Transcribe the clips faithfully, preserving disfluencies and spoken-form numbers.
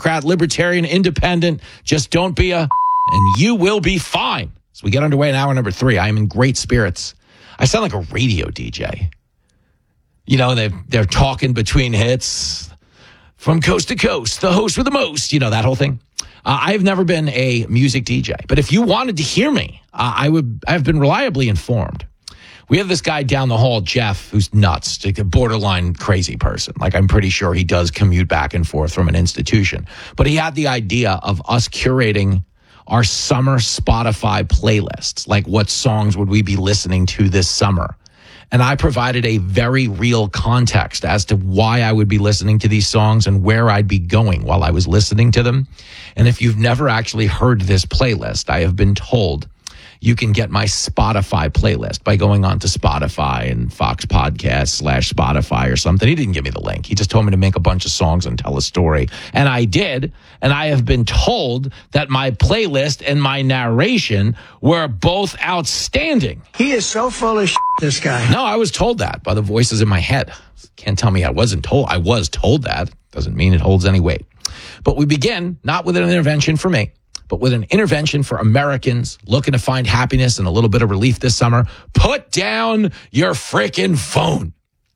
Democrat, Libertarian, Independent. Just don't be a and you will be fine. So we get underway in hour number three. I am in great spirits. I sound like a radio D J. You know, they're, they're talking between hits from coast to coast, the host with the most, you know, that whole thing. Uh, I've never been a music D J, but if you wanted to hear me, uh, I would, I've been reliably informed. We have this guy down the hall, Jeff, who's nuts, like a borderline crazy person. Like, I'm pretty sure he does commute back and forth from an institution. But he had the idea of us curating our summer Spotify playlists. Like, what songs would we be listening to this summer? And I provided a very real context as to why I would be listening to these songs and where I'd be going while I was listening to them. And if you've never actually heard this playlist, I have been told you can get my Spotify playlist by going on to Spotify and Fox Podcasts slash Spotify or something. He didn't give me the link. He just told me to make a bunch of songs and tell a story. And I did. And I have been told that my playlist and my narration were both outstanding. He is so full of shit, this guy. No, I was told that by the voices in my head. Can't tell me I wasn't told. I was told that. Doesn't mean it holds any weight. But we begin not with an intervention for me, but with an intervention for Americans looking to find happiness and a little bit of relief this summer. Put down your frickin' phone.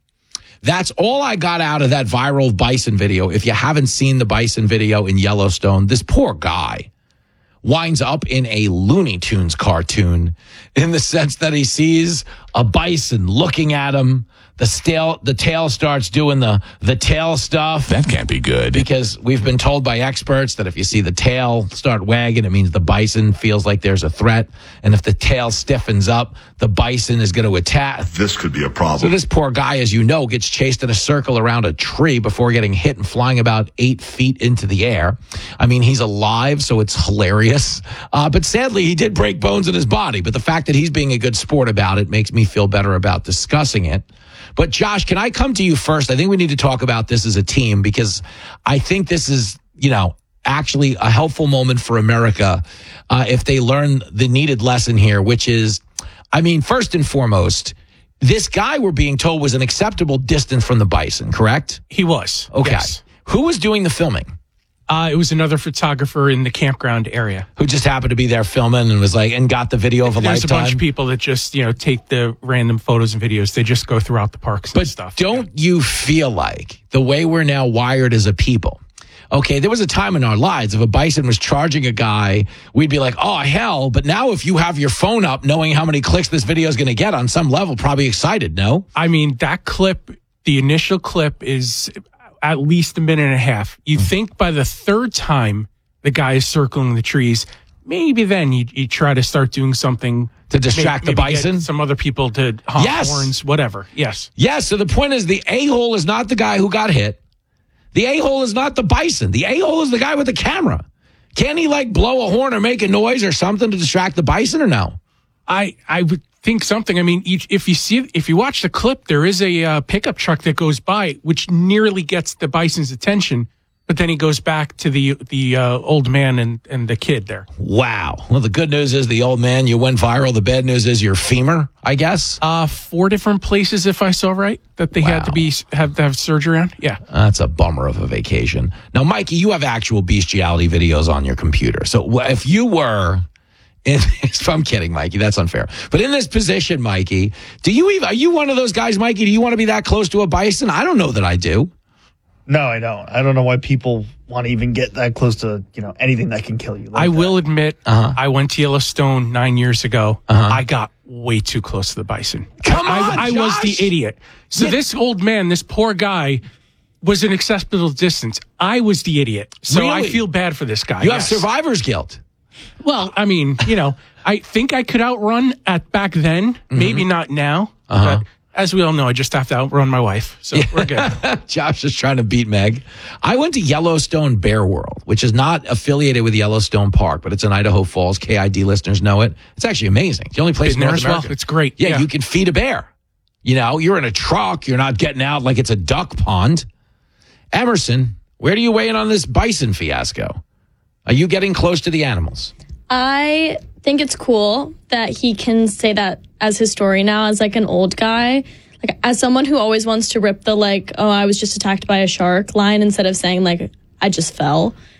That's all I got out of that viral bison video. If you haven't seen the bison video in Yellowstone, this poor guy winds up in a Looney Tunes cartoon in the sense that he sees a bison looking at him. The tail, the tail starts doing the, the tail stuff. That can't be good. Because we've been told by experts that if you see the tail start wagging, it means the bison feels like there's a threat. And if the tail stiffens up, the bison is going to attack. This could be a problem. So this poor guy, as you know, gets chased in a circle around a tree before getting hit and flying about eight feet into the air. I mean, he's alive, so it's hilarious. Uh, but sadly, he did break bones in his body. But the fact that he's being a good sport about it makes me feel better about discussing it. But Josh, can I come to you first? I think we need to talk about this as a team because I think this is, you know, actually a helpful moment for America uh, if they learn the needed lesson here, which is, I mean, first and foremost, this guy we're being told was an acceptable distance from the bison, correct? He was. Okay. Yes. Who was doing the filming? Uh, it was another photographer in the campground area. Who just happened to be there filming and was like, and got the video of a There's lifetime? a bunch of people that just, you know, take the random photos and videos. They just go throughout the parks and but stuff. Don't yeah. you feel like the way we're now wired as a people? Okay, there was a time in our lives if a bison was charging a guy, we'd be like, oh, hell. But now if you have your phone up, knowing how many clicks this video is going to get on some level, probably excited, no? I mean, that clip, the initial clip is at least a minute and a half. You think by the third time the guy is circling the trees, maybe then you, you try to start doing something to distract maybe, the maybe bison? get some other people to honk Yes. horns, whatever. Yes. Yes, so the point is the a-hole is not the guy who got hit. The a-hole is not the bison. The a-hole is the guy with the camera. Can he, like, blow a horn or make a noise or something to distract the bison or no? I, I would think something. I mean, each, if you see, if you watch the clip, there is a uh, pickup truck that goes by, which nearly gets the bison's attention. But then he goes back to the the uh, old man and, and the kid there. Wow. Well, the good news is the old man, you went viral. The bad news is your femur, I guess. Uh, four different places, if I saw right, that they Wow. had to be have to have surgery on. Yeah. That's a bummer of a vacation. Now, Mikey, you have actual bestiality videos on your computer. So if you were... In this, I'm kidding, Mikey. That's unfair. But in this position, Mikey, do you even, are you one of those guys, Mikey? Do you want to be that close to a bison? I don't know that I do. No, I don't. I don't know why people want to even get that close to, you know, anything that can kill you. Like I that. will admit, Uh-huh. I went to Yellowstone nine years ago. Uh-huh. I got way too close to the bison. Come I, on, I, I was Josh. the idiot. So Yeah. this old man, this poor guy, was an acceptable distance. I was the idiot. So I Really? feel bad for this guy. You have yes. survivor's guilt. Well, I mean, you know, I think I could outrun at back then. Mm-hmm. Maybe not now. Uh-huh. But as we all know, I just have to outrun my wife. So we're good. Josh is trying to beat Meg. I went to Yellowstone Bear World, which is not affiliated with Yellowstone Park, but it's in Idaho Falls. K I D listeners know it. It's actually amazing. It's the only place Been in there North as well. America. It's great. Yeah, Yeah. you can feed a bear. You know, you're in a truck. You're not getting out like it's a duck pond. Emerson, where do you weigh in on this bison fiasco? Are you getting close to the animals? I think it's cool that he can say that as his story now, as like an old guy. Like, as someone who always wants to rip the, like, oh, I was just attacked by a shark line instead of saying, like, I just fell.